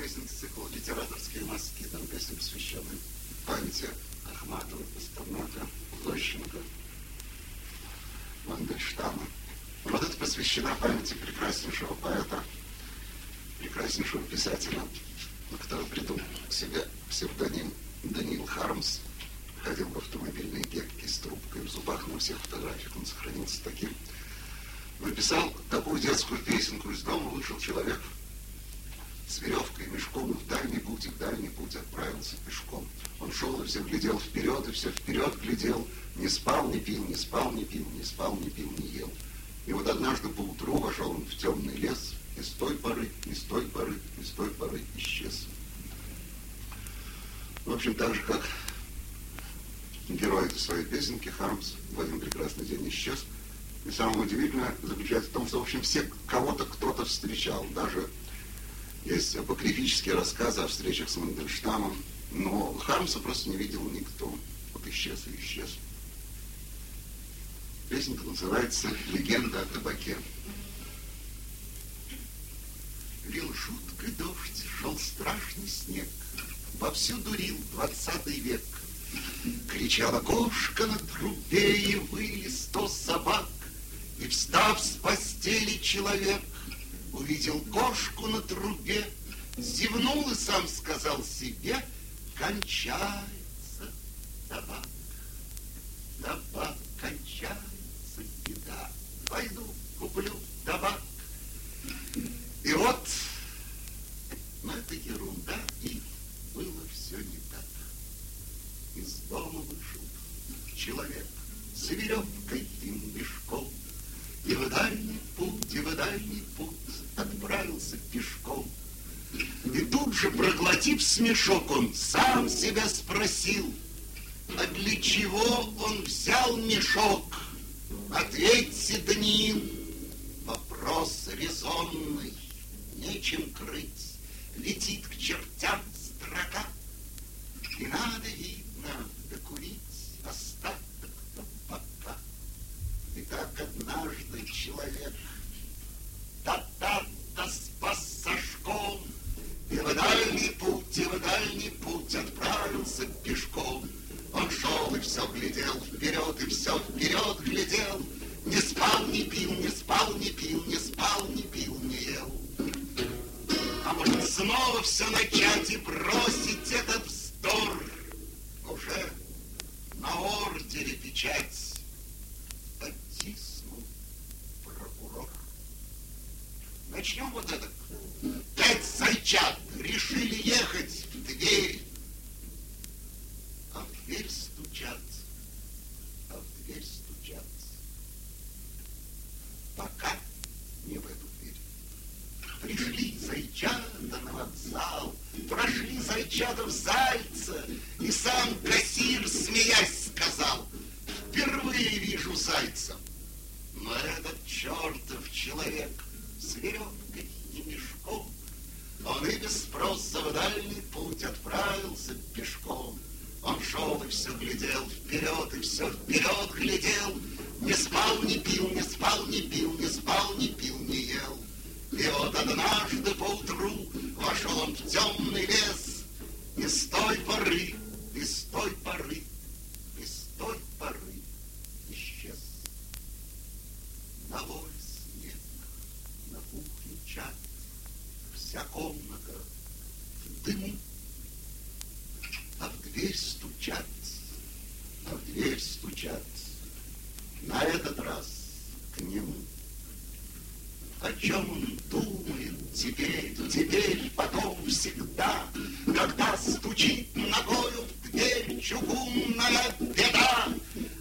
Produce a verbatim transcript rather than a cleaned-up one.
песен цикла «Литераторские мазки», там песни, посвященные памяти Ахматова, Пастернака, Зощенко, Мандельштама. Вот это посвящена памяти прекраснейшего поэта, прекраснейшего писателя, который придумал себе псевдоним Даниил Хармс. Ходил в автомобильной кепке с трубкой в зубах, на всех фотографиях он сохранился таким. Написал такую детскую песенку: из дома вышел человек с веревкой и мешком, в дальний путь, и в дальний путь отправился пешком. Он шел и все глядел вперед, и все вперед глядел, не спал, не пил, не спал, не пил, не спал, не пил, не ел. И вот однажды поутру вошел он в темный лес, и с той поры, и с той поры, и с той поры исчез. В общем, так же, как герой этой своей песенки, Хармс в один прекрасный день исчез. И самое удивительное заключается в том, что, в общем, все кого-то кто-то встречал. Даже есть апокрифические рассказы о встречах с Мандельштамом, но Хармса просто не видел никто. Вот исчез и исчез. Песенка называется «Легенда о табаке». Лил жуткий дождь, шел страшный снег, вовсю дурил двадцатый век. Кричала кошка на трубе, и выли сто собак. И, встав с постели, человек увидел кошку на трубе, зевнул и сам сказал себе: кончается табак, табак кончается, беда, пойду куплю табак. И вот, но это ерунда, и было все не так. Из дома вышел человек с веревкой и мешком, и в дальний путь, и в дальний путь отправился пешком. И тут же, проглотив смешок, он сам себя спросил: а для чего он взял мешок? Ответьте, Даниил, вопрос резонный, нечем крыть, летит к чертям строка. И надо, видно, докурить остаток табака. И так однажды человек та-та-та спас сошком, и в дальний путь, и в дальний путь отправился пешком. Он шел и все глядел вперед, и все вперед глядел. Не спал, не пил, не спал, не пил, не спал, не пил, не ел. А может снова все начать и бросить этот вздор? Уже на ордере печать оттиснул прокурор. Начнем вот это. Пять зайчат решили ехать в дверь. А в дверь стучат, а в дверь стучат. Пока не в эту дверь. Пришли зайчата на вокзал, прошли зайчата в Зайца, и сам кассир, смеясь, сказал: впервые вижу зайца. Но этот чертов человек с веревкой и мешком, он и без спроса в дальний путь отправился пешком. Он шел и все глядел вперед, и все вперед глядел. Не спал, не пил, не спал, не пил, не спал, не пил, не ел. И вот однажды поутру вошел он в темный лес, и с той поры, и с той поры, и с той поры исчез. На воле снег, на кухне чат, вся комната в дыму. А в дверь стучат, а в дверь стучат, на этот раз к нему. О чем он думает теперь, теперь, потом, всегда, когда стучит